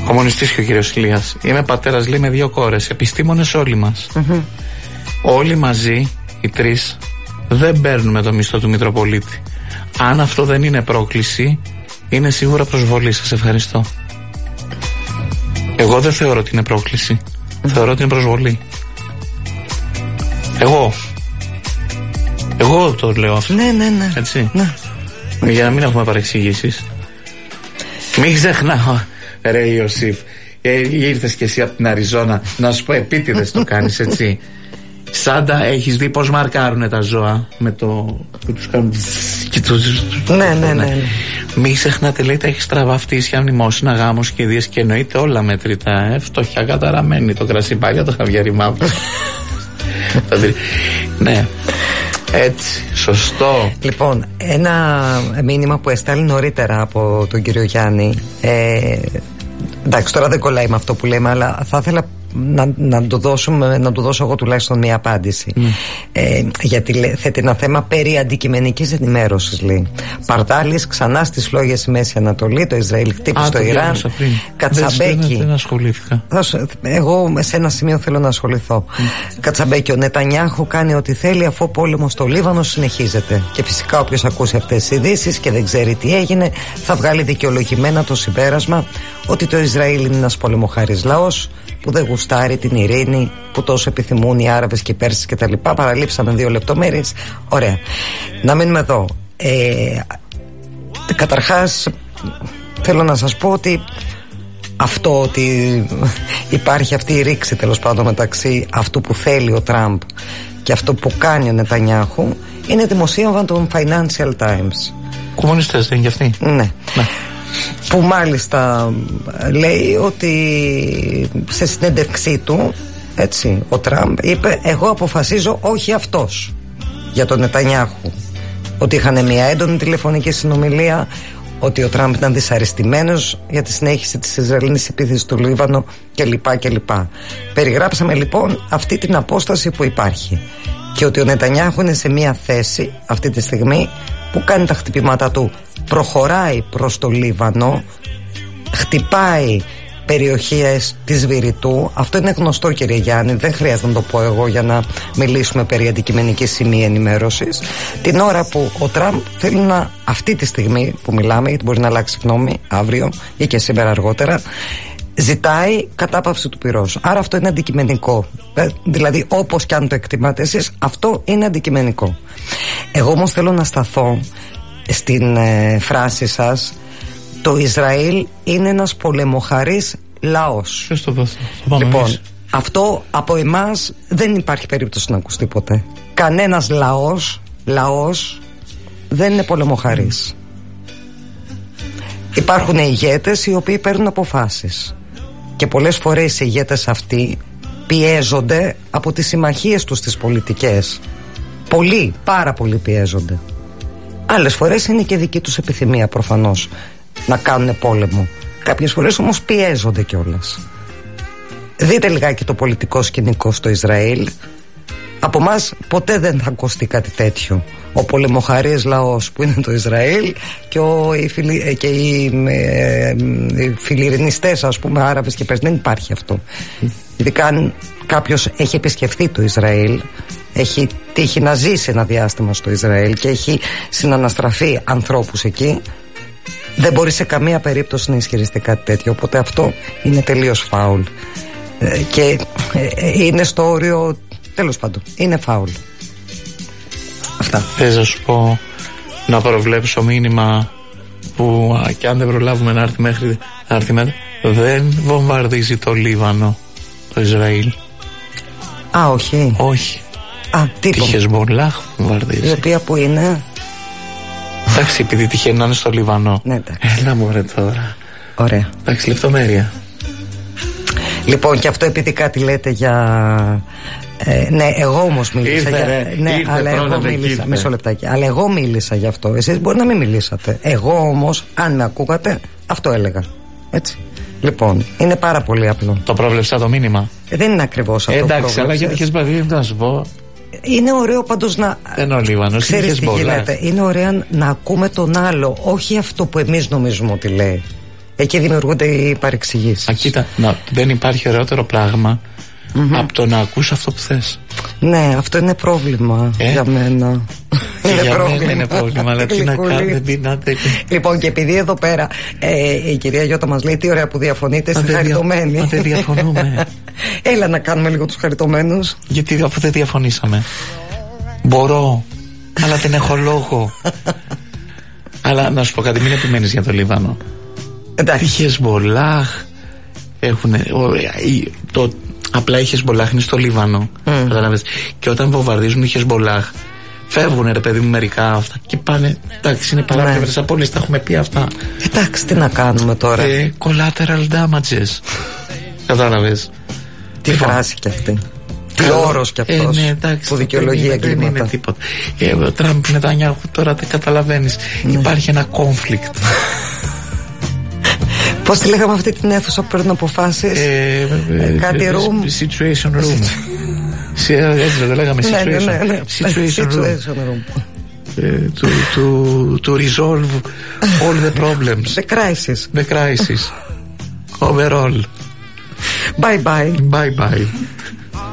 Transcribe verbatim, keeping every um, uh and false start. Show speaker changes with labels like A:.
A: Κομμουνιστής και ο κύριος Ηλίας. Είμαι πατέρας, λέει, με δύο κόρες. Επιστήμονες όλοι μας. Mm-hmm. Όλοι μαζί, οι τρεις, δεν παίρνουμε το μισθό του Μητροπολίτη. Αν αυτό δεν είναι πρόκληση, είναι σίγουρα προσβολή. Σας ευχαριστώ. Εγώ δεν θεωρώ ότι είναι πρόκληση. Mm-hmm. Θεωρώ ότι είναι προσβολή. Εγώ. Εγώ το λέω αυτό.
B: Ναι, ναι, ναι.
A: Έτσι.
B: Ναι.
A: Για να μην έχουμε παρεξηγήσεις. Μην ξεχνάω, ρε Ιωσήφ, ε, ήρθες και εσύ από την Αριζόνα, να σου πω επίτηδες το κάνεις, έτσι. Σάντα, έχεις δει πως μαρκάρουνε τα ζώα με το που τους κάνουν και τους...
B: Ναι, ναι, ναι, ναι.
A: Μην ξεχνάτε, λέει, τα έχει στραβά αυτίσια, μνημόσυνα, γάμος και ιδίες και εννοείται όλα μετρητά, ε, φτωχιά καταραμένη, το κρασί πάλι, το χαβιάρι μαύρο. Ναι. Έτσι, σωστό.
B: Λοιπόν, ένα μήνυμα που εστάλει νωρίτερα από τον κύριο Γιάννη. ε, Εντάξει, τώρα δεν κολλάει με αυτό που λέμε, αλλά θα ήθελα να, να, του δώσουμε, να του δώσω εγώ τουλάχιστον μία απάντηση. Mm. ε, Γιατί λέ, θέτει ένα θέμα περί αντικειμενικής ενημέρωσης, λέει. Παρτάλης ξανά στις φλόγες στη Μέση Ανατολή, το Ισραήλ χτύπησε στο Ιράν. Κατσαμπέκι.
A: Δεν, δεν ασχολήθηκα.
B: Εγώ σε ένα σημείο θέλω να ασχοληθώ. Mm. Κατσαμπέκι, ο Νετανιάχου κάνει ό,τι θέλει, αφού ο πόλεμος στο Λίβανο συνεχίζεται. Και φυσικά όποιος ακούσει αυτές τις ειδήσεις και δεν ξέρει τι έγινε, θα βγάλει δικαιολογημένα το συμπέρασμα ότι το Ισραήλ είναι ένας πολεμοχάρης λαός που δεν γουστάρει την ειρήνη που τόσο επιθυμούν οι Άραβες και οι Πέρσες και τα λοιπά. Παραλείψαμε δύο λεπτομέρειες. Ωραία. Να μείνουμε εδώ. Ε, καταρχάς θέλω να σας πω ότι αυτό ότι υπάρχει αυτή η ρήξη τέλος πάντων μεταξύ αυτού που θέλει ο Τραμπ και αυτό που κάνει ο Νετανιάχου είναι δημοσίευμα των Financial Times.
A: Κομμουνιστές δεν είναι και αυτοί?
B: Ναι, ναι. Που μάλιστα λέει ότι σε συνέντευξή του, έτσι, ο Τραμπ είπε: εγώ αποφασίζω, όχι αυτός, για τον Νετανιάχου. Ότι είχαν μια έντονη τηλεφωνική συνομιλία, ότι ο Τραμπ ήταν δυσαρεστημένος για τη συνέχιση της Ισραηλινής επίθεσης του Λίβανο κλπ. κλπ. Περιγράψαμε λοιπόν αυτή την απόσταση που υπάρχει και ότι ο Νετανιάχου είναι σε μια θέση αυτή τη στιγμή που κάνει τα χτυπήματα του, προχωράει προς το Λίβανο, χτυπάει περιοχές της Βηρητού. Αυτό είναι γνωστό, κύριε Γιάννη, δεν χρειάζεται να το πω εγώ για να μιλήσουμε περί αντικειμενικής σημείας ενημέρωσης. Την ώρα που ο Τραμπ θέλει να, αυτή τη στιγμή που μιλάμε, γιατί μπορεί να αλλάξει γνώμη αύριο ή και σήμερα αργότερα, ζητάει κατάπαυση του πυρός. Άρα αυτό είναι αντικειμενικό. Ε, δηλαδή, όπως και αν το εκτιμάτε εσείς, αυτό είναι αντικειμενικό. Εγώ όμως θέλω να σταθώ στην ε, φράση σας: το Ισραήλ είναι ένας πολεμοχαρής λαός.
A: Ποιος το δώσει?
B: Λοιπόν, αυτό από εμάς δεν υπάρχει περίπτωση να ακουστεί ποτέ. Κανένας λαός, λαός δεν είναι πολεμοχαρής. Υπάρχουν ηγέτες οι οποίοι παίρνουν αποφάσεις και πολλές φορές οι ηγέτες αυτοί πιέζονται από τις συμμαχίες τους τις πολιτικές. Πολλοί, πάρα πολλοί πιέζονται. Άλλες φορές είναι και δική τους επιθυμία προφανώς να κάνουν πόλεμο. Κάποιες φορές όμως πιέζονται κιόλας. Δείτε λιγάκι το πολιτικό σκηνικό στο Ισραήλ. Από μας ποτέ δεν θα ακουστεί κάτι τέτοιο. Ο πολεμοχαρής λαός που είναι το Ισραήλ και, ο, οι, φιλι, και οι, ε, οι φιλιρινιστές, ας πούμε, Άραβες και Πέρσες. Δεν υπάρχει αυτό. Ειδικά αν κάποιος έχει επισκεφθεί το Ισραήλ, έχει τύχει να ζήσει ένα διάστημα στο Ισραήλ και έχει συναναστραφεί ανθρώπους εκεί, δεν μπορεί σε καμία περίπτωση να ισχυριστεί κάτι τέτοιο. Οπότε αυτό είναι τελείως φάουλ ε, και ε, είναι στο όριο, τέλος πάντων, είναι φάουλ. Αυτά.
A: Θες να σου πω, να προβλέψω μήνυμα που α, και αν δεν προλάβουμε να έρθει μέχρι να έρθει μετά, δεν βομβαρδίζει το Λίβανο το Ισραήλ.
B: Α, όχι.
A: Όχι.
B: Α, τι
A: τη Χεσμολάχ βομβαρδίζει.
B: Η οποία που είναι?
A: Εντάξει, επειδή τυχαίνει να είναι στο Λιβανό.
B: Ναι, εντάξει.
A: Έλα μωρέ τώρα.
B: Ωραία.
A: Εντάξει, λεπτομέρεια.
B: Λοιπόν, και αυτό επειδή κάτι λέτε για... Ε, ναι, εγώ όμως μίλησα
A: ήρθε,
B: για...
A: ρε,
B: ναι,
A: ήρθε,
B: αλλά εγώ μίλησα... Μισό λεπτάκι. Αλλά εγώ μίλησα γι' αυτό. Εσείς μπορεί να μην μιλήσατε. Εγώ όμως, αν με ακούγατε, αυτό έλεγα. Έτσι. Λοιπόν, είναι πάρα πολύ απλό.
A: Το πρόβλεψα το μήνυμα.
B: Ε, δεν είναι ακριβώς αυτό.
A: Ε, εντάξει, αλλά γιατί είχες παδί, να σου πω.
B: Είναι ωραίο πάντως να...
A: Δεν ο Λίβανος,
B: ξέρεις τι γίνεται. Είναι ωραίο να ακούμε τον άλλο, όχι αυτό που εμείς νομίζουμε ότι λέει. Εκεί δημιουργούνται οι παρεξηγήσεις.
A: Α, κοίτα, να, δεν υπάρχει ωραιότερο πράγμα mm-hmm. από το να ακούς αυτό που θες.
B: Ναι, αυτό είναι πρόβλημα ε? για μένα.
A: Και είναι για πρόβλημα. Μένα είναι πρόβλημα, αλλά τι να κάνω.
B: Λοιπόν, και επειδή εδώ πέρα ε, η κυρία Γιώτα μας λέει τι ωραία που διαφωνείτε, είστε χαριτωμένοι.
A: Μα δεν διαφωνούμε.
B: Έλα να κάνουμε λίγο τους χαριτωμένους.
A: Γιατί αφού δεν διαφωνήσαμε. Μπορώ, αλλά δεν έχω λόγο. Αλλά να σου πω κάτι, μην επιμένεις για το Λίβανο.
B: Εντάξει.
A: Η Χεσμπολάχ έχουν. Το, απλά η Χεσμπολάχ είναι στο Λίβανο. Mm. Καταλάβες. Και όταν βομβαρδίζουν οι Χεσμπολάχ, φεύγουν ρε παιδί μου μερικά αυτά και πάνε. Εντάξει, είναι παράπλευρες ναι. απώλειες, τα έχουμε πει αυτά.
B: Εντάξει, τι να κάνουμε τώρα.
A: Ε, collateral damages. Κατάλαβες.
B: Τι φράση κι αυτή. Τι όρος κι αυτός
A: ε, ναι, εντάξει,
B: που δικαιολογεί εγκλήματα.
A: Δεν είναι τίποτα. Ε, ο Τραμπ Νετανιάχου τώρα δεν καταλαβαίνεις. Ναι. Υπάρχει ένα conflict.
B: Πώς τη λέγαμε αυτή την αίθουσα που παίρνουν αποφάσεις.
A: Ε, ε,
B: κάτι
A: ε,
B: room.
A: Situation room. Έτσι δεν το λέγαμε.
B: Situation, ναι, ναι, ναι.
A: Situation room. To, to, to resolve all the problems.
B: The crisis.
A: The crisis. Overall.
B: Bye bye.
A: Bye bye.